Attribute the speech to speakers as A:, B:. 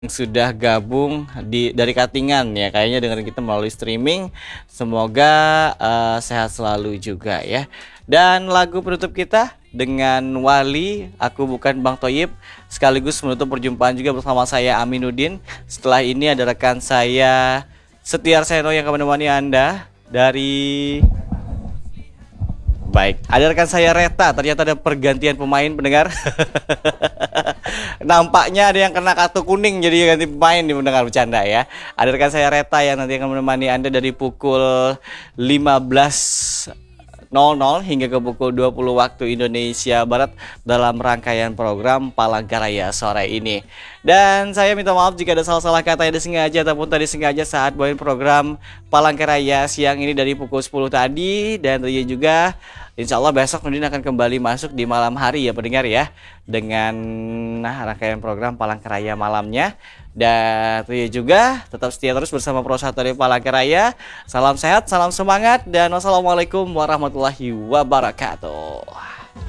A: sudah gabung dari Katingan ya, kayaknya dengerin kita melalui streaming. Semoga sehat selalu juga ya. Dan lagu penutup kita dengan Wali, Aku Bukan Bang Toyib, sekaligus menutup perjumpaan juga bersama saya Aminuddin. Setelah ini ada rekan saya Setiar Seno yang akan menemani Anda dari baik, ada rekan saya Reta. Ternyata ada pergantian pemain pendengar. Nampaknya ada yang kena kartu kuning jadi ganti pemain di mendengar bercanda ya. Ada rekan saya Reta yang nanti akan menemani Anda dari pukul 15.00 hingga ke pukul 20 waktu Indonesia Barat dalam rangkaian program Palangkaraya sore ini. Dan saya minta maaf jika ada salah-salah kata yang disengaja ataupun tadi sengaja saat bawain program Palangkaraya siang ini dari pukul 10 tadi. Dan tadi juga insya Allah besok Nudin akan kembali masuk di malam hari ya pendengar ya, dengan rangkaian program Palangkaraya malamnya. Dan juga tetap setia terus bersama Pro 1 dari Palangkaraya. Salam sehat, salam semangat, dan wassalamualaikum warahmatullahi wabarakatuh.